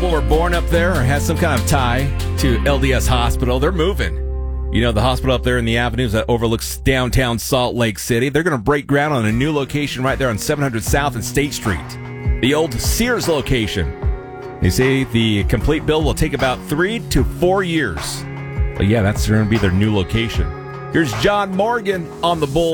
People were born up there or has some kind of tie to LDS Hospital. They're moving. You know, the hospital up there in the avenues that overlooks downtown Salt Lake City. They're going to break ground on a new location right there on 700 South and State Street. The old Sears location. They say the complete build will take about 3 to 4 years. But yeah, that's going to be their new location. Here's John Morgan on the Bull.